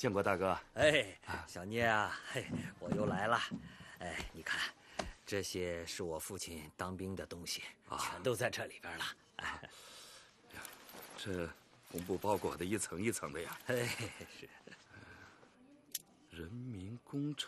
建国大哥。 哎，小聂啊，嘿，我又来了。哎，你看，这些是我父亲当兵的东西，全都在这里边了。哎， 这红布包裹的一层一层的呀。 嘿，是。 人民工程